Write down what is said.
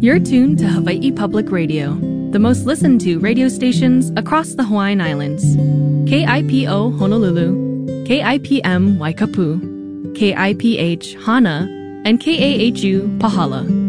You're tuned to Hawaii Public Radio, the most listened to radio stations across the Hawaiian Islands. KIPO Honolulu, KIPM Waikapu, KIPH Hana, and KAHU Pahala.